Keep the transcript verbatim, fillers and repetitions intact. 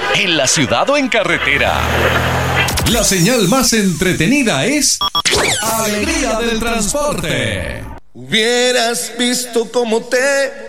¿En la ciudad o en carretera? La señal más entretenida es Alegría del Transporte. Hubieras visto cómo te